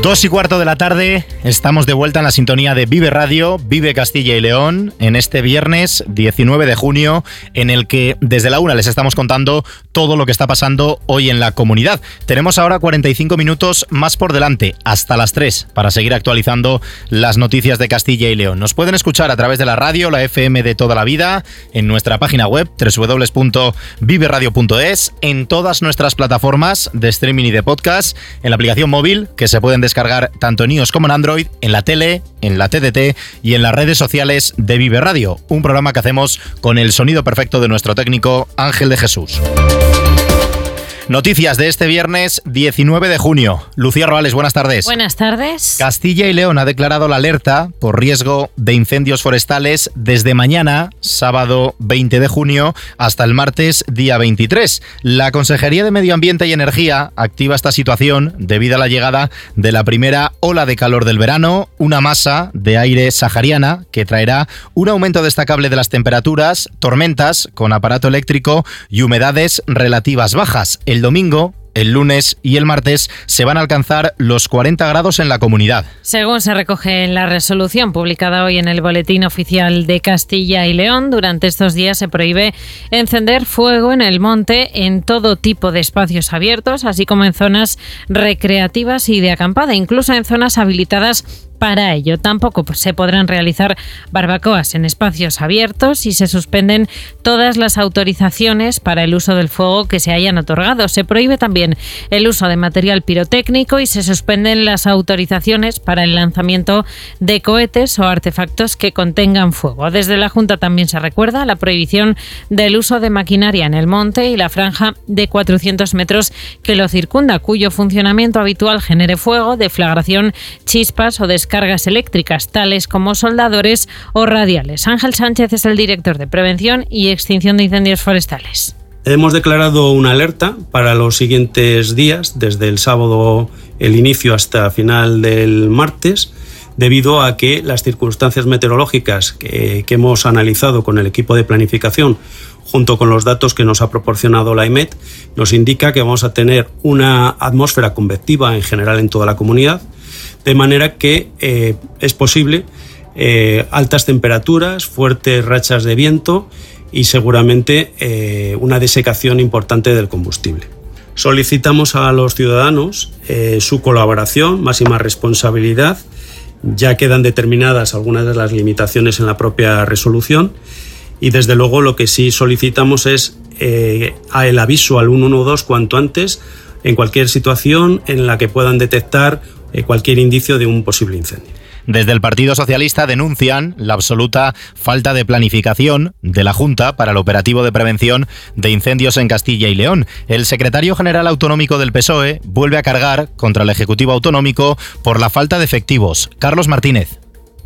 2:15 de la tarde, estamos de vuelta en la sintonía de Vive Radio, Vive Castilla y León, en este viernes 19 de junio, en el que desde la 1 les estamos contando todo lo que está pasando hoy en la comunidad. Tenemos ahora 45 minutos más por delante, hasta las 3, para seguir actualizando las noticias de Castilla y León. Nos pueden escuchar a través de la radio, la FM de toda la vida, en nuestra página web, www.viveradio.es, en todas nuestras plataformas de streaming y de podcast, en la aplicación móvil, que se pueden descargar tanto en iOS como en Android, en la tele, en la TDT y en las redes sociales de Vive Radio, un programa que hacemos con el sonido perfecto de nuestro técnico Ángel de Jesús. Noticias de este viernes 19 de junio. Lucía Roales, buenas tardes. Buenas tardes. Castilla y León ha declarado la alerta por riesgo de incendios forestales desde mañana, sábado 20 de junio, hasta el martes día 23. La Consejería de Medio Ambiente y Energía activa esta situación debido a la llegada de la primera ola de calor del verano, una masa de aire sahariana que traerá un aumento destacable de las temperaturas, tormentas con aparato eléctrico y humedades relativas bajas. El domingo, el lunes y el martes se van a alcanzar los 40 grados en la comunidad. Según se recoge en la resolución publicada hoy en el Boletín Oficial de Castilla y León, durante estos días se prohíbe encender fuego en el monte en todo tipo de espacios abiertos, así como en zonas recreativas y de acampada, incluso en zonas habilitadas para ello. Tampoco se podrán realizar barbacoas en espacios abiertos y se suspenden todas las autorizaciones para el uso del fuego que se hayan otorgado. Se prohíbe también el uso de material pirotécnico y se suspenden las autorizaciones para el lanzamiento de cohetes o artefactos que contengan fuego. Desde la Junta también se recuerda la prohibición del uso de maquinaria en el monte y la franja de 400 metros que lo circunda, cuyo funcionamiento habitual genere fuego, deflagración, chispas o descargas eléctricas, tales como soldadores o radiales. Ángel Sánchez es el director de Prevención y Extinción de Incendios Forestales. Hemos declarado una alerta para los siguientes días, desde el sábado el inicio hasta final del martes, debido a que las circunstancias meteorológicas que hemos analizado con el equipo de planificación, junto con los datos que nos ha proporcionado la EMET, nos indica que vamos a tener una atmósfera convectiva en general en toda la comunidad, de manera que es posible altas temperaturas, fuertes rachas de viento y seguramente una desecación importante del combustible. Solicitamos a los ciudadanos su colaboración, máxima responsabilidad. Ya quedan determinadas algunas de las limitaciones en la propia resolución y desde luego lo que sí solicitamos es el aviso al 112 cuanto antes en cualquier situación en la que puedan detectar cualquier indicio de un posible incendio. Desde el Partido Socialista denuncian la absoluta falta de planificación de la Junta para el operativo de prevención de incendios en Castilla y León. El secretario general autonómico del PSOE vuelve a cargar contra el Ejecutivo Autonómico por la falta de efectivos. Carlos Martínez.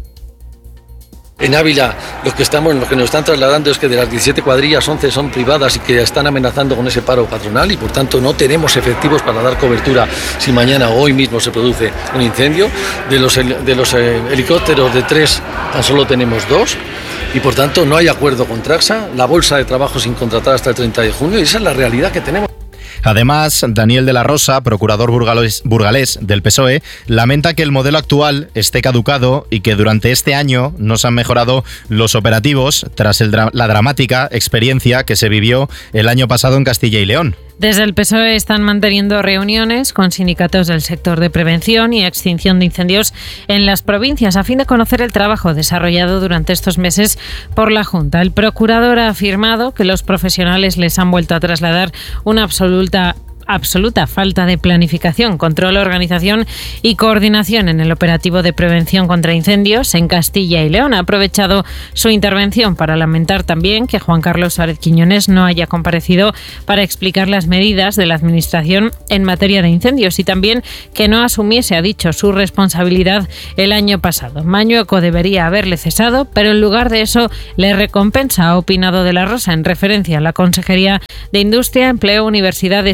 En Ávila lo que nos están trasladando es que de las 17 cuadrillas, 11 son privadas y que están amenazando con ese paro patronal y por tanto no tenemos efectivos para dar cobertura si mañana o hoy mismo se produce un incendio. De los helicópteros de 3 tan solo tenemos 2 y por tanto no hay acuerdo con Traxa, la bolsa de trabajo sin contratar hasta el 30 de junio y esa es la realidad que tenemos. Además, Daniel de la Rosa, procurador burgalés del PSOE, lamenta que el modelo actual esté caducado y que durante este año no se han mejorado los operativos tras la dramática experiencia que se vivió el año pasado en Castilla y León. Desde el PSOE están manteniendo reuniones con sindicatos del sector de prevención y extinción de incendios en las provincias a fin de conocer el trabajo desarrollado durante estos meses por la Junta. El procurador ha afirmado que los profesionales les han vuelto a trasladar una absoluta falta de planificación, control, organización y coordinación en el operativo de prevención contra incendios en Castilla y León. Ha aprovechado su intervención para lamentar también que Juan Carlos Suárez Quiñones no haya comparecido para explicar las medidas de la Administración en materia de incendios y también que no asumiese, ha dicho, su responsabilidad el año pasado. Mañueco debería haberle cesado, pero en lugar de eso le recompensa, ha opinado de la Rosa en referencia a la Consejería de Industria, Empleo, Universidades y Comercio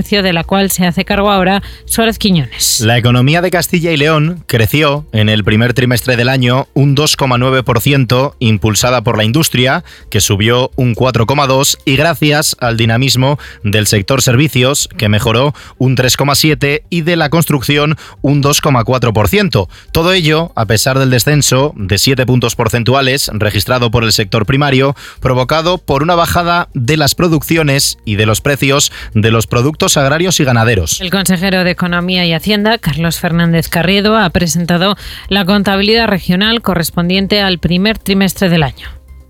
Comercio, de la cual se hace cargo ahora Suárez Quiñones. La economía de Castilla y León creció en el primer trimestre del año un 2,9%, impulsada por la industria, que subió un 4,2%, y gracias al dinamismo del sector servicios, que mejoró un 3,7%, y de la construcción un 2,4%. Todo ello a pesar del descenso de 7 puntos porcentuales registrado por el sector primario, provocado por una bajada de las producciones y de los precios de los productos agrarios y ganaderos. El consejero de Economía y Hacienda, Carlos Fernández Carriedo, ha presentado la contabilidad regional correspondiente al primer trimestre del año.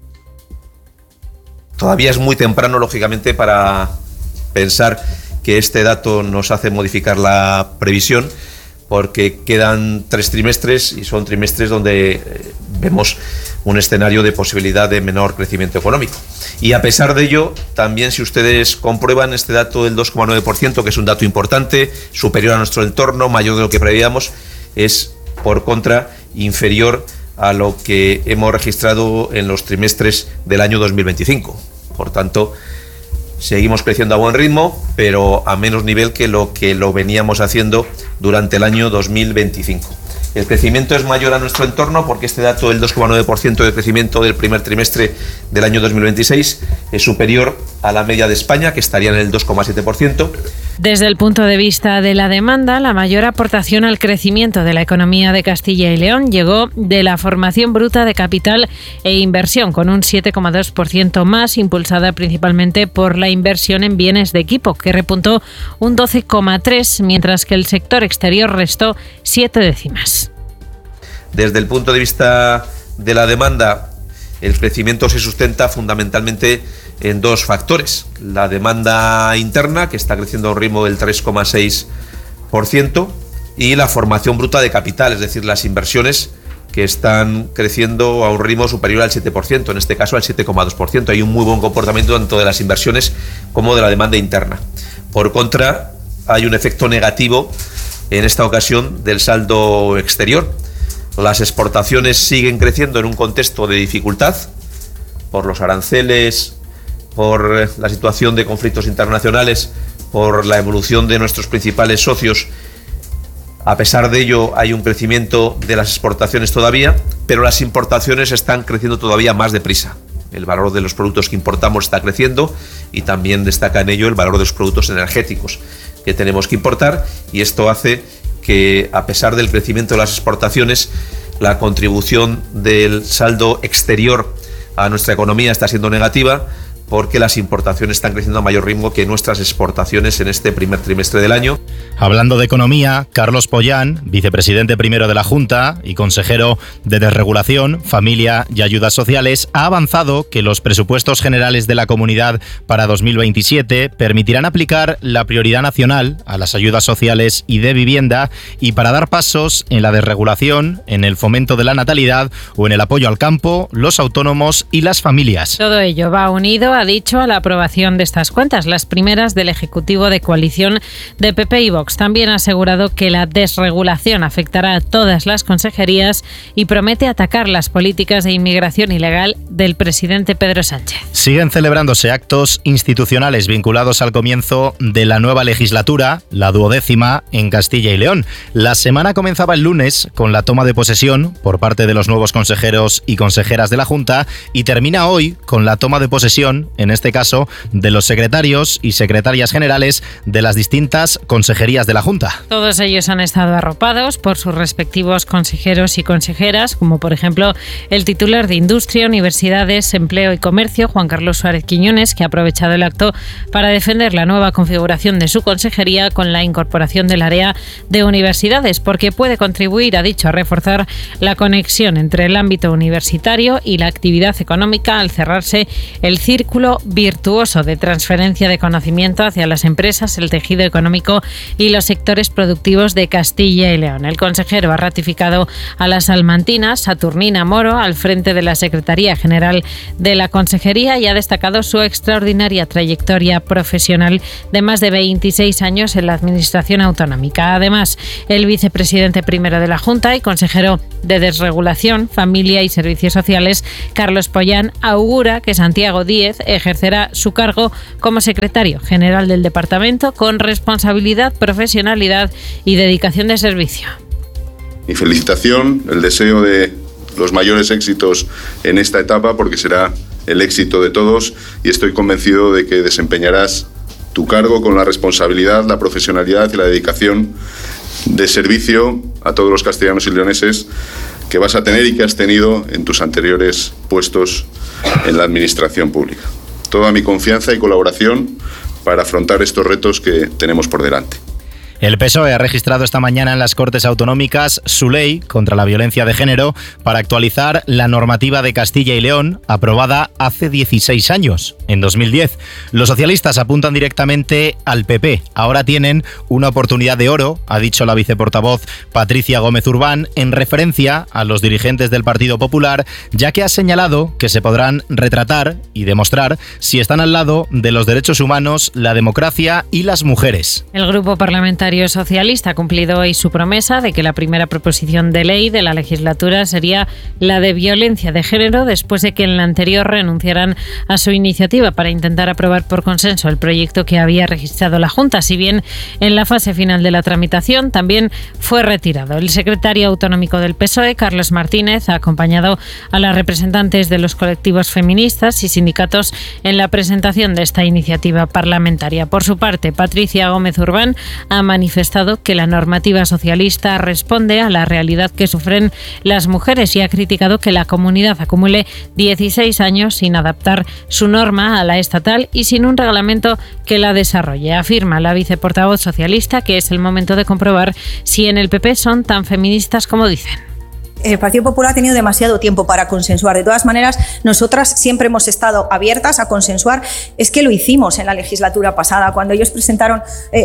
Todavía es muy temprano, lógicamente, para pensar que este dato nos hace modificar la previsión, porque quedan 3 trimestres y son trimestres donde vemos un escenario de posibilidad de menor crecimiento económico. Y a pesar de ello, también si ustedes comprueban este dato del 2,9%, que es un dato importante, superior a nuestro entorno, mayor de lo que preveíamos, es por contra inferior a lo que hemos registrado en los trimestres del año 2025. Por tanto, seguimos creciendo a buen ritmo, pero a menos nivel que lo veníamos haciendo durante el año 2025. El crecimiento es mayor a nuestro entorno porque este dato del 2,9% de crecimiento del primer trimestre del año 2026 es superior a la media de España, que estaría en el 2,7%. Desde el punto de vista de la demanda, la mayor aportación al crecimiento de la economía de Castilla y León llegó de la formación bruta de capital e inversión, con un 7,2% más, impulsada principalmente por la inversión en bienes de equipo, que repuntó un 12,3%, mientras que el sector exterior restó 7 décimas. Desde el punto de vista de la demanda, el crecimiento se sustenta fundamentalmente en 2 factores. La demanda interna, que está creciendo a un ritmo del 3,6%, y la formación bruta de capital, es decir, las inversiones, que están creciendo a un ritmo superior al 7%, en este caso al 7,2%. Hay un muy buen comportamiento tanto de las inversiones como de la demanda interna. Por contra, hay un efecto negativo en esta ocasión del saldo exterior. Las exportaciones siguen creciendo en un contexto de dificultad por los aranceles, por la situación de conflictos internacionales, por la evolución de nuestros principales socios. A pesar de ello, hay un crecimiento de las exportaciones todavía, pero las importaciones están creciendo todavía más deprisa. El valor de los productos que importamos está creciendo y también destaca en ello el valor de los productos energéticos que tenemos que importar, y esto hace que, a pesar del crecimiento de las exportaciones, la contribución del saldo exterior a nuestra economía está siendo negativa, porque las importaciones están creciendo a mayor ritmo que nuestras exportaciones en este primer trimestre del año. Hablando de economía, Carlos Pollán, vicepresidente primero de la Junta y consejero de Desregulación, Familia y Ayudas Sociales, ha avanzado que los presupuestos generales de la comunidad para 2027 permitirán aplicar la prioridad nacional a las ayudas sociales y de vivienda, y para dar pasos en la desregulación, en el fomento de la natalidad o en el apoyo al campo, los autónomos y las familias. Todo ello va unido, ha dicho, a la aprobación de estas cuentas, las primeras del Ejecutivo de coalición de PP y Vox. También ha asegurado que la desregulación afectará a todas las consejerías y promete atacar las políticas de inmigración ilegal del presidente Pedro Sánchez. Siguen celebrándose actos institucionales vinculados al comienzo de la nueva legislatura, la 12ª, en Castilla y León. La semana comenzaba el lunes con la toma de posesión por parte de los nuevos consejeros y consejeras de la Junta, y termina hoy con la toma de posesión, en este caso, de los secretarios y secretarias generales de las distintas consejerías de la Junta. Todos ellos han estado arropados por sus respectivos consejeros y consejeras, como por ejemplo el titular de Industria, Universidades, Empleo y Comercio, Juan Carlos Suárez Quiñones, que ha aprovechado el acto para defender la nueva configuración de su consejería con la incorporación del área de universidades, porque puede contribuir, ha dicho, a reforzar la conexión entre el ámbito universitario y la actividad económica al cerrarse el círculo virtuoso de transferencia de conocimiento hacia las empresas, el tejido económico y los sectores productivos de Castilla y León. El consejero ha ratificado a la salmantina Saturnina Moro al frente de la Secretaría General de la Consejería y ha destacado su extraordinaria trayectoria profesional de más de 26 años en la Administración autonómica. Además, el vicepresidente primero de la Junta y consejero de Desregulación, Familia y Servicios Sociales, Carlos Pollán, augura que Santiago Díez, ejercerá su cargo como secretario general del departamento con responsabilidad, profesionalidad y dedicación de servicio. Mi felicitación, el deseo de los mayores éxitos en esta etapa, porque será el éxito de todos, y estoy convencido de que desempeñarás tu cargo con la responsabilidad, la profesionalidad y la dedicación de servicio a todos los castellanos y leoneses que vas a tener y que has tenido en tus anteriores puestos en la administración pública. Toda mi confianza y colaboración para afrontar estos retos que tenemos por delante. El PSOE ha registrado esta mañana en las Cortes Autonómicas su ley contra la violencia de género para actualizar la normativa de Castilla y León, aprobada hace 16 años, en 2010. Los socialistas apuntan directamente al PP. Ahora tienen una oportunidad de oro, ha dicho la viceportavoz Patricia Gómez Urbán, en referencia a los dirigentes del Partido Popular, ya que ha señalado que se podrán retratar y demostrar si están al lado de los derechos humanos, la democracia y las mujeres. El Grupo Parlamentario Socialista ha cumplido hoy su promesa de que la primera proposición de ley de la legislatura sería la de violencia de género, después de que en la anterior renunciaran a su iniciativa para intentar aprobar por consenso el proyecto que había registrado la Junta. Si bien en la fase final de la tramitación también fue retirado. El secretario autonómico del PSOE, Carlos Martínez, ha acompañado a las representantes de los colectivos feministas y sindicatos en la presentación de esta iniciativa parlamentaria. Por su parte, Patricia Gómez Urbán ha manifestado que la normativa socialista responde a la realidad que sufren las mujeres y ha criticado que la comunidad acumule 16 años sin adaptar su norma a la estatal y sin un reglamento que la desarrolle. Afirma la viceportavoz socialista que es el momento de comprobar si en el PP son tan feministas como dicen. El Partido Popular ha tenido demasiado tiempo para consensuar. De todas maneras, nosotras siempre hemos estado abiertas a consensuar. Es que lo hicimos en la legislatura pasada, cuando ellos presentaron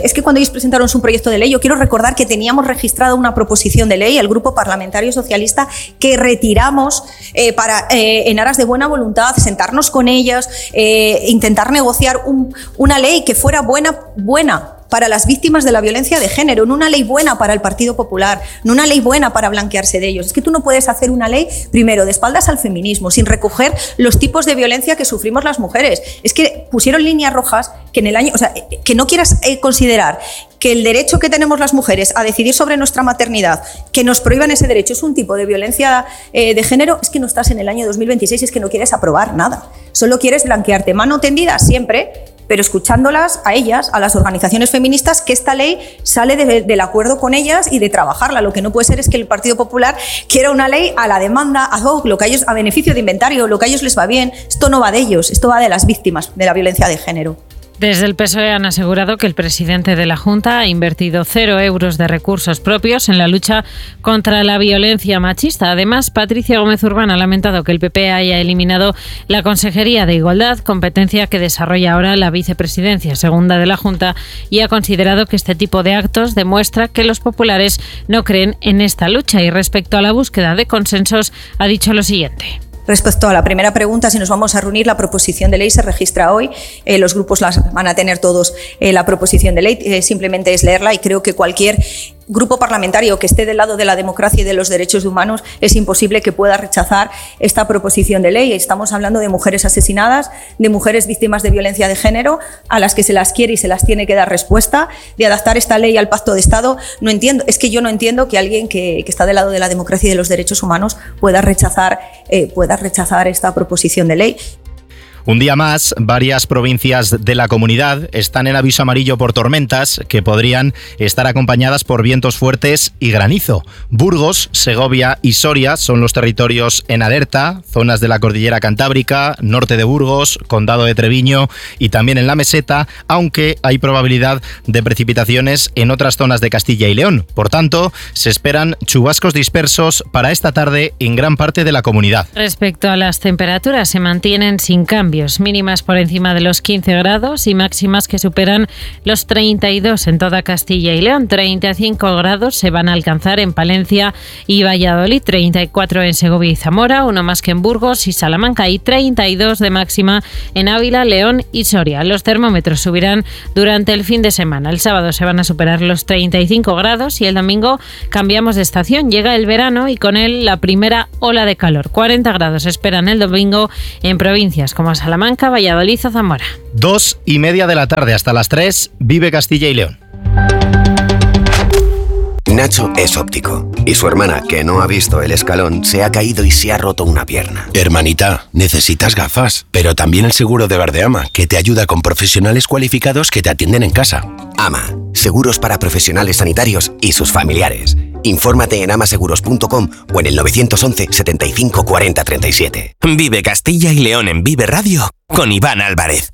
su proyecto de ley. Yo quiero recordar que teníamos registrada una proposición de ley, el Grupo Parlamentario Socialista, que retiramos para, en aras de buena voluntad, sentarnos con ellos, intentar negociar una ley que fuera buena para las víctimas de la violencia de género, no una ley buena para el Partido Popular, no una ley buena para blanquearse de ellos. Es que tú no puedes hacer una ley, primero, de espaldas al feminismo, sin recoger los tipos de violencia que sufrimos las mujeres. Es que pusieron líneas rojas que en el año, o sea, que no quieras considerar que el derecho que tenemos las mujeres a decidir sobre nuestra maternidad, que nos prohíban ese derecho, es un tipo de violencia de género. Es que no estás en el año 2026, es que no quieres aprobar nada. Solo quieres blanquearte. Mano tendida siempre, pero escuchándolas a ellas, a las organizaciones feministas, que esta ley sale del acuerdo con ellas y de trabajarla. Lo que no puede ser es que el Partido Popular quiera una ley a la demanda, ad hoc, lo que a ellos, a beneficio de inventario, lo que a ellos les va bien. Esto no va de ellos, esto va de las víctimas de la violencia de género. Desde el PSOE han asegurado que el presidente de la Junta ha invertido 0 euros de recursos propios en la lucha contra la violencia machista. Además, Patricia Gómez Urbán ha lamentado que el PP haya eliminado la Consejería de Igualdad, competencia que desarrolla ahora la vicepresidencia segunda de la Junta, y ha considerado que este tipo de actos demuestra que los populares no creen en esta lucha. Y respecto a la búsqueda de consensos, ha dicho lo siguiente. Respecto a la primera pregunta, si nos vamos a reunir, la proposición de ley se registra hoy. Los grupos van a tener todos la proposición de ley. Simplemente es leerla, y creo que cualquier grupo parlamentario que esté del lado de la democracia y de los derechos humanos es imposible que pueda rechazar esta proposición de ley. Estamos hablando de mujeres asesinadas, de mujeres víctimas de violencia de género, a las que se las quiere y se las tiene que dar respuesta. De adaptar esta ley al Pacto de Estado, no entiendo. Es que yo no entiendo que alguien que está del lado de la democracia y de los derechos humanos pueda rechazar esta proposición de ley. Un día más, varias provincias de la comunidad están en aviso amarillo por tormentas que podrían estar acompañadas por vientos fuertes y granizo. Burgos, Segovia y Soria son los territorios en alerta, zonas de la cordillera cantábrica, norte de Burgos, condado de Treviño y también en la meseta, aunque hay probabilidad de precipitaciones en otras zonas de Castilla y León. Por tanto, se esperan chubascos dispersos para esta tarde en gran parte de la comunidad. Respecto a las temperaturas, se mantienen sin cambio. Mínimas por encima de los 15 grados y máximas que superan los 32 en toda Castilla y León. 35 grados se van a alcanzar en Palencia y Valladolid, 34 en Segovia y Zamora, uno más que en Burgos y Salamanca, y 32 de máxima en Ávila, León y Soria. Los termómetros subirán durante el fin de semana. El sábado se van a superar los 35 grados y el domingo cambiamos de estación. Llega el verano y con él la primera ola de calor. 40 grados esperan el domingo en provincias como Salamanca, Valladolid o Zamora. 2:30 de la tarde hasta las 3, vive Castilla y León. Nacho es óptico y su hermana, que no ha visto el escalón, se ha caído y se ha roto una pierna. Hermanita, necesitas gafas, pero también el seguro de Verdeama, que te ayuda con profesionales cualificados que te atienden en casa. AMA, seguros para profesionales sanitarios y sus familiares. Infórmate en amaseguros.com o en el 911 75 40 37. Vive Castilla y León en Vive Radio con Iván Álvarez.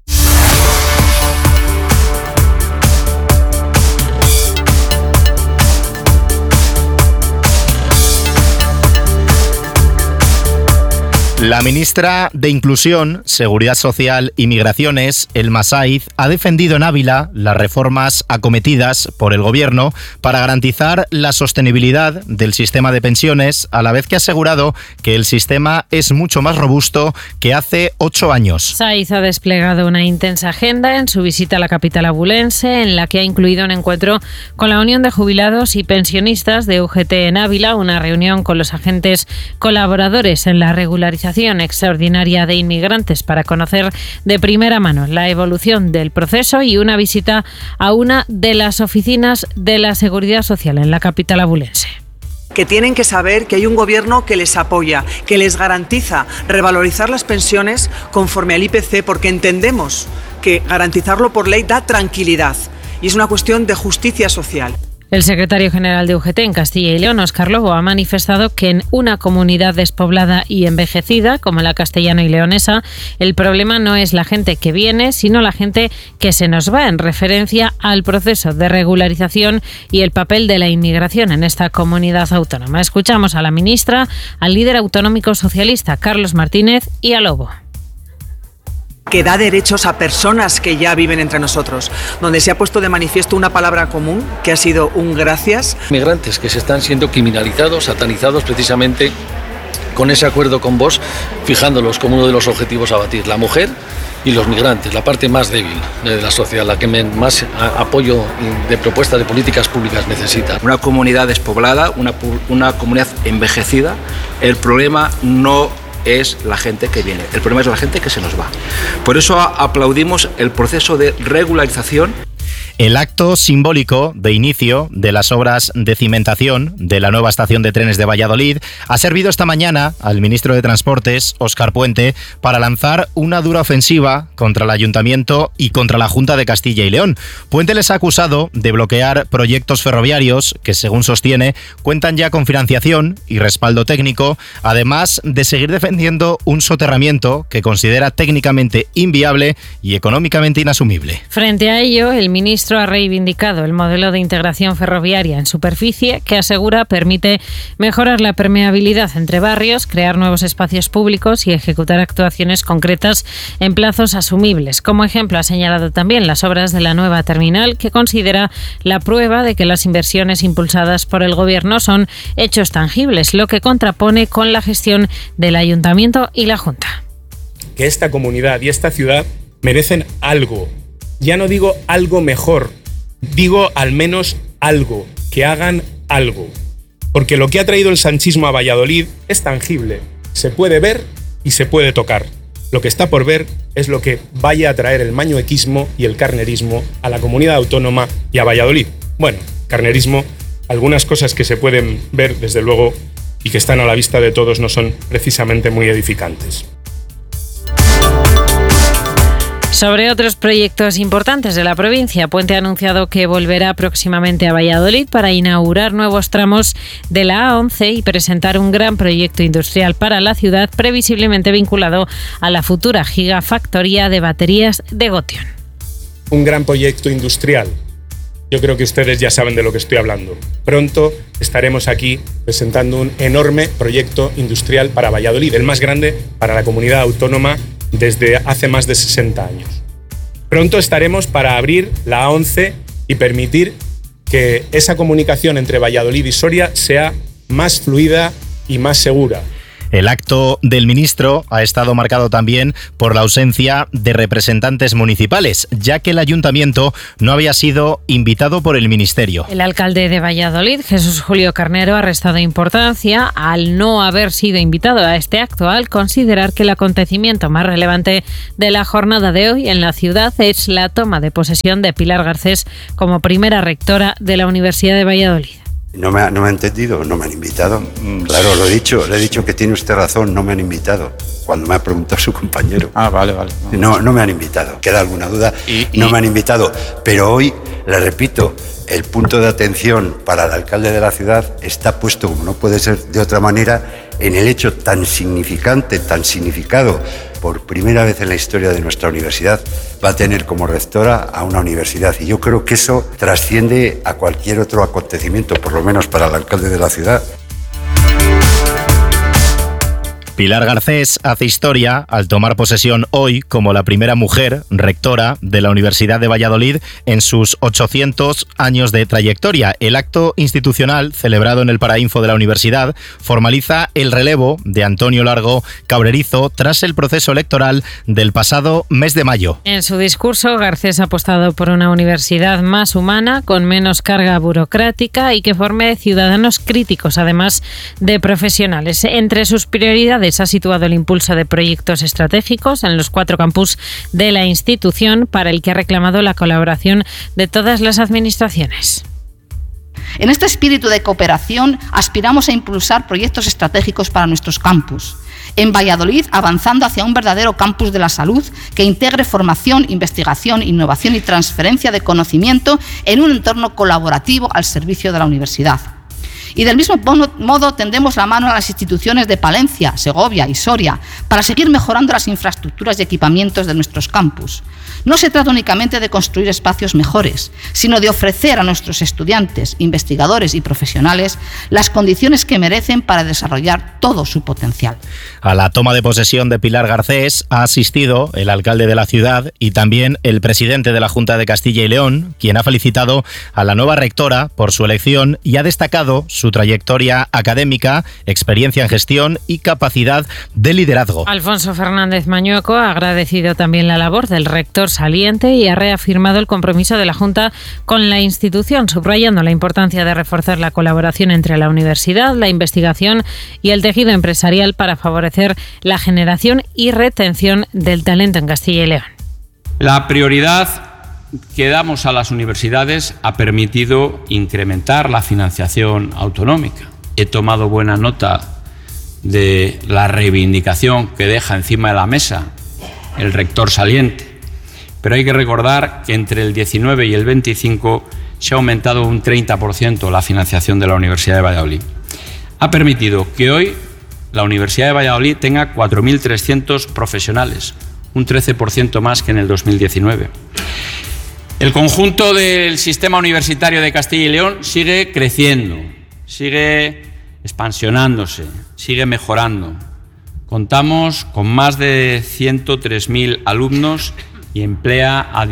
La ministra de Inclusión, Seguridad Social y Migraciones, Elma Saiz, ha defendido en Ávila las reformas acometidas por el Gobierno para garantizar la sostenibilidad del sistema de pensiones, a la vez que ha asegurado que el sistema es mucho más robusto que hace 8 años. Saiz ha desplegado una intensa agenda en su visita a la capital abulense, en la que ha incluido un encuentro con la Unión de Jubilados y Pensionistas de UGT en Ávila, una reunión con los agentes colaboradores en la regularización extraordinaria de inmigrantes para conocer de primera mano la evolución del proceso y una visita a una de las oficinas de la Seguridad Social en la capital abulense. Que tienen que saber que hay un gobierno que les apoya, que les garantiza revalorizar las pensiones conforme al IPC, porque entendemos que garantizarlo por ley da tranquilidad y es una cuestión de justicia social. El secretario general de UGT en Castilla y León, Óscar Lobo, ha manifestado que en una comunidad despoblada y envejecida, como la castellana y leonesa, el problema no es la gente que viene, sino la gente que se nos va, en referencia al proceso de regularización y el papel de la inmigración en esta comunidad autónoma. Escuchamos a la ministra, al líder autonómico socialista, Carlos Martínez, y a Lobo. Que da derechos a personas que ya viven entre nosotros, donde se ha puesto de manifiesto una palabra común, que ha sido un gracias. Migrantes que se están siendo criminalizados, satanizados precisamente con ese acuerdo con Vox, fijándolos como uno de los objetivos a batir, la mujer y los migrantes, la parte más débil de la sociedad, la que más apoyo de propuestas de políticas públicas necesita. Una comunidad despoblada, una comunidad envejecida, el problema no es la gente que viene, el problema es la gente que se nos va. Por eso aplaudimos el proceso de regularización. El acto simbólico de inicio de las obras de cimentación de la nueva estación de trenes de Valladolid ha servido esta mañana al ministro de Transportes, Óscar Puente, para lanzar una dura ofensiva contra el Ayuntamiento y contra la Junta de Castilla y León. Puente les ha acusado de bloquear proyectos ferroviarios que, según sostiene, cuentan ya con financiación y respaldo técnico, además de seguir defendiendo un soterramiento que considera técnicamente inviable y económicamente inasumible. Frente a ello, el ministro ha reivindicado el modelo de integración ferroviaria en superficie que asegura permite mejorar la permeabilidad entre barrios, crear nuevos espacios públicos y ejecutar actuaciones concretas en plazos asumibles. Como ejemplo, ha señalado también las obras de la nueva terminal, que considera la prueba de que las inversiones impulsadas por el Gobierno son hechos tangibles, lo que contrapone con la gestión del Ayuntamiento y la Junta. Que esta comunidad y esta ciudad merecen algo. Ya no digo algo mejor, digo al menos algo, que hagan algo. Porque lo que ha traído el sanchismo a Valladolid es tangible, se puede ver y se puede tocar. Lo que está por ver es lo que vaya a traer el mañuequismo y el carnerismo a la comunidad autónoma y a Valladolid. Bueno, carnerismo, algunas cosas que se pueden ver desde luego y que están a la vista de todos no son precisamente muy edificantes. Sobre otros proyectos importantes de la provincia, Puente ha anunciado que volverá próximamente a Valladolid para inaugurar nuevos tramos de la A11 y presentar un gran proyecto industrial para la ciudad, previsiblemente vinculado a la futura gigafactoría de baterías de Gotion. Un gran proyecto industrial. Yo creo que ustedes ya saben de lo que estoy hablando. Pronto estaremos aquí presentando un enorme proyecto industrial para Valladolid, el más grande para la comunidad autónoma desde hace más de 60 años. Pronto estaremos para abrir la A11 y permitir que esa comunicación entre Valladolid y Soria sea más fluida y más segura. El acto del ministro ha estado marcado también por la ausencia de representantes municipales, ya que el ayuntamiento no había sido invitado por el ministerio. El alcalde de Valladolid, Jesús Julio Carnero, ha restado importancia al no haber sido invitado a este acto, al considerar que el acontecimiento más relevante de la jornada de hoy en la ciudad es la toma de posesión de Pilar Garcés como primera rectora de la Universidad de Valladolid. No me ha entendido, no me han invitado. Claro, le he dicho que tiene usted razón, no me han invitado. Cuando me ha preguntado su compañero. Vale. No me han invitado. ¿Queda alguna duda? No me han invitado. Pero hoy, le repito, el punto de atención para el alcalde de la ciudad está puesto, como no puede ser de otra manera, en el hecho tan significante, tan significado, por primera vez en la historia de nuestra universidad, va a tener como rectora a una universidad. Y yo creo que eso trasciende a cualquier otro acontecimiento, por lo menos para el alcalde de la ciudad. Pilar Garcés hace historia al tomar posesión hoy como la primera mujer rectora de la Universidad de Valladolid en sus 800 años de trayectoria. El acto institucional celebrado en el Parainfo de la universidad formaliza el relevo de Antonio Largo Cabrerizo tras el proceso electoral del pasado mes de mayo. En su discurso, Garcés ha apostado por una universidad más humana, con menos carga burocrática y que forme ciudadanos críticos, además de profesionales. Entre sus prioridades ha situado el impulso de proyectos estratégicos en los 4 campus de la institución, para el que ha reclamado la colaboración de todas las administraciones. En este espíritu de cooperación aspiramos a impulsar proyectos estratégicos para nuestros campus. En Valladolid, avanzando hacia un verdadero campus de la salud que integre formación, investigación, innovación y transferencia de conocimiento en un entorno colaborativo al servicio de la universidad. Y del mismo modo tendemos la mano a las instituciones de Palencia, Segovia y Soria para seguir mejorando las infraestructuras y equipamientos de nuestros campus. No se trata únicamente de construir espacios mejores, sino de ofrecer a nuestros estudiantes, investigadores y profesionales las condiciones que merecen para desarrollar todo su potencial. A la toma de posesión de Pilar Garcés ha asistido el alcalde de la ciudad y también el presidente de la Junta de Castilla y León, quien ha felicitado a la nueva rectora por su elección y ha destacado su trayectoria académica, experiencia en gestión y capacidad de liderazgo. Alfonso Fernández Mañueco ha agradecido también la labor del rector saliente y ha reafirmado el compromiso de la Junta con la institución, subrayando la importancia de reforzar la colaboración entre la universidad, la investigación y el tejido empresarial para favorecer la generación y retención del talento en Castilla y León. La prioridad que damos a las universidades ha permitido incrementar la financiación autonómica. He tomado buena nota de la reivindicación que deja encima de la mesa el rector saliente, pero hay que recordar que entre el 19 y el 25 se ha aumentado un 30% la financiación de la Universidad de Valladolid. Ha permitido que hoy la Universidad de Valladolid tenga 4.300 profesionales, un 13% más que en el 2019. El conjunto del sistema universitario de Castilla y León sigue creciendo, sigue expansionándose, sigue mejorando. Contamos con más de 103.000 alumnos y emplea a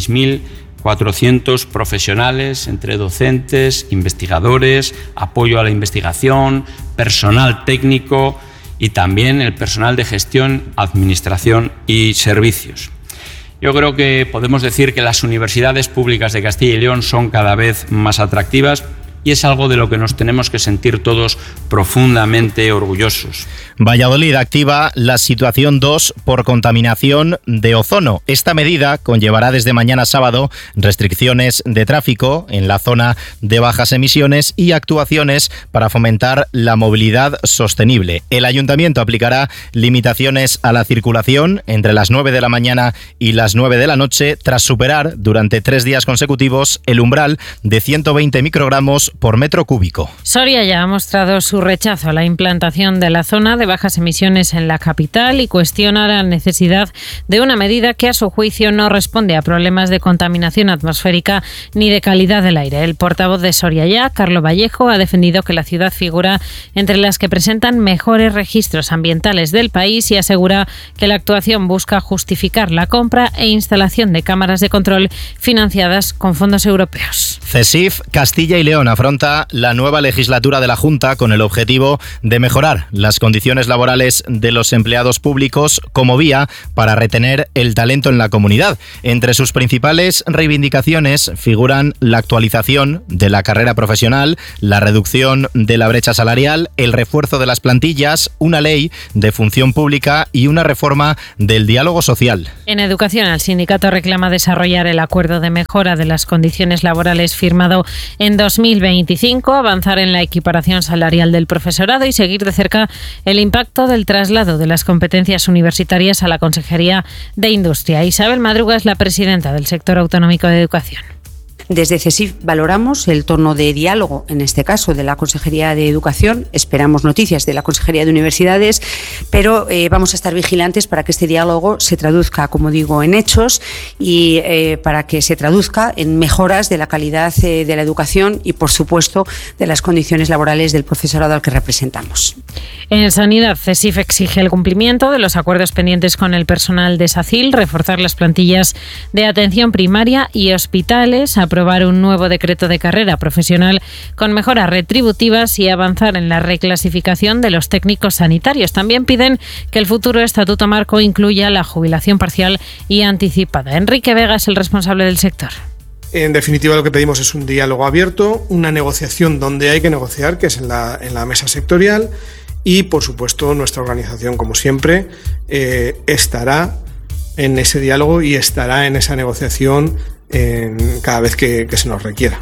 16.400 profesionales, entre docentes, investigadores, apoyo a la investigación, personal técnico y también el personal de gestión, administración y servicios. Yo creo que podemos decir que las universidades públicas de Castilla y León son cada vez más atractivas y es algo de lo que nos tenemos que sentir todos profundamente orgullosos. Valladolid activa la situación 2 por contaminación de ozono. Esta medida conllevará desde mañana sábado restricciones de tráfico en la zona de bajas emisiones y actuaciones para fomentar la movilidad sostenible. El ayuntamiento aplicará limitaciones a la circulación entre las 9 de la mañana y las 9 de la noche tras superar durante 3 días consecutivos el umbral de 120 microgramos por metro cúbico. Soria ya ha mostrado su rechazo a la implantación de la zona de bajas emisiones en la capital y cuestiona la necesidad de una medida que a su juicio no responde a problemas de contaminación atmosférica ni de calidad del aire. El portavoz de Soria ya, Carlos Vallejo, ha defendido que la ciudad figura entre las que presentan mejores registros ambientales del país y asegura que la actuación busca justificar la compra e instalación de cámaras de control financiadas con fondos europeos. CESIF Castilla y León afronta la nueva legislatura de la Junta con el objetivo de mejorar las condiciones laborales de los empleados públicos como vía para retener el talento en la comunidad. Entre sus principales reivindicaciones figuran la actualización de la carrera profesional, la reducción de la brecha salarial, el refuerzo de las plantillas, una ley de función pública y una reforma del diálogo social. En educación, el sindicato reclama desarrollar el acuerdo de mejora de las condiciones laborales firmado en 2025, avanzar en la equiparación salarial del profesorado y seguir de cerca el impacto del traslado de las competencias universitarias a la Consejería de Industria. Isabel Madruga es la presidenta del sector autonómico de educación. Desde CESIF valoramos el tono de diálogo, en este caso de la Consejería de Educación. Esperamos noticias de la Consejería de Universidades, pero vamos a estar vigilantes para que este diálogo se traduzca, como digo, en hechos y para que se traduzca en mejoras de la calidad de la educación y, por supuesto, de las condiciones laborales del profesorado al que representamos. En sanidad, CESIF exige el cumplimiento de los acuerdos pendientes con el personal de SACIL, reforzar las plantillas de atención primaria y hospitales, aprobar un nuevo decreto de carrera profesional con mejoras retributivas y avanzar en la reclasificación de los técnicos sanitarios. También piden que el futuro estatuto marco incluya la jubilación parcial y anticipada. Enrique Vega es el responsable del sector. En definitiva, lo que pedimos es un diálogo abierto, una negociación donde hay que negociar, que es en la mesa sectorial, y, por supuesto, nuestra organización, como siempre, estará en ese diálogo y estará en esa negociación cada vez que se nos requiera.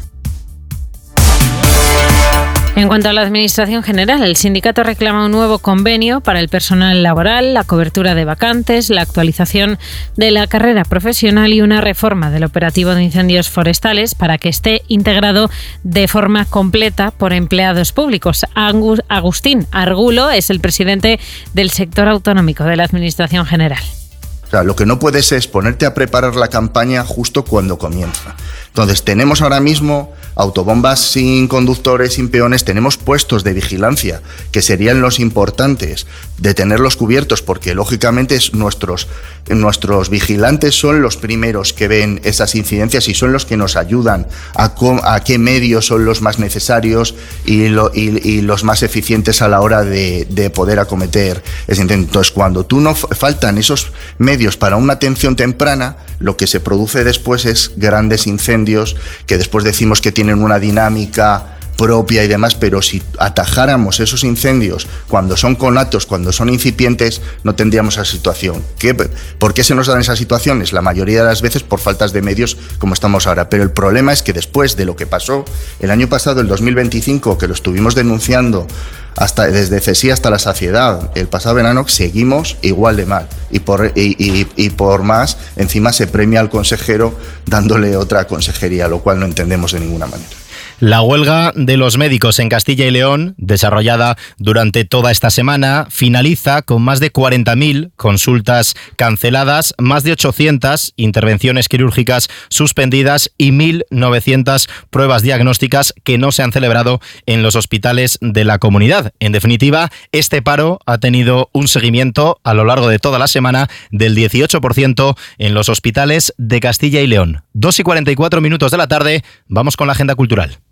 En cuanto a la Administración General, el sindicato reclama un nuevo convenio para el personal laboral, la cobertura de vacantes, la actualización de la carrera profesional y una reforma del operativo de incendios forestales para que esté integrado de forma completa por empleados públicos. Agustín Argulo es el presidente del sector autonómico de la Administración General. O sea, lo que no puedes es ponerte a preparar la campaña justo cuando comienza. Entonces, tenemos ahora mismo autobombas sin conductores, sin peones, tenemos puestos de vigilancia, que serían los importantes, de tenerlos cubiertos, porque lógicamente nuestros vigilantes son los primeros que ven esas incidencias y son los que nos ayudan a qué medios son los más necesarios y los más eficientes a la hora de poder acometer ese intento. Entonces, cuando faltan esos medios para una atención temprana, lo que se produce después es grandes incendios que después decimos que tienen una dinámica propia y demás, pero si atajáramos esos incendios cuando son conatos, cuando son incipientes, no tendríamos esa situación. ¿Por qué se nos dan esas situaciones? La mayoría de las veces por faltas de medios como estamos ahora, pero el problema es que después de lo que pasó el año pasado, el 2025, que lo estuvimos denunciando desde CESI hasta la saciedad, el pasado verano, seguimos igual de mal y por más, encima se premia al consejero dándole otra consejería, lo cual no entendemos de ninguna manera. La huelga de los médicos en Castilla y León, desarrollada durante toda esta semana, finaliza con más de 40.000 consultas canceladas, más de 800 intervenciones quirúrgicas suspendidas y 1.900 pruebas diagnósticas que no se han celebrado en los hospitales de la comunidad. En definitiva, este paro ha tenido un seguimiento a lo largo de toda la semana del 18% en los hospitales de Castilla y León. 2:44 de la tarde, vamos con la agenda cultural.